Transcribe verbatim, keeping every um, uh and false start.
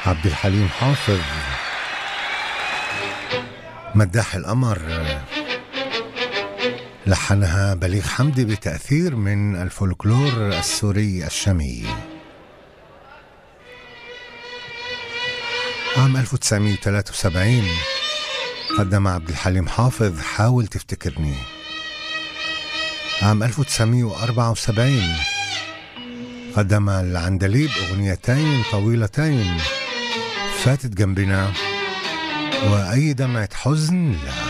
عبد الحليم حافظ. مداح القمر لحنها بليغ حمدي بتأثير من الفولكلور السوري الشامي. عام ألف وتسعمية وثلاثة وسبعين قدم عبد الحليم حافظ حاول تفتكرني. عام ألف وتسعمية وأربعة وسبعين قدم العندليب أغنيتين طويلتين، فاتت جنبنا وأي دمعة حزن لا.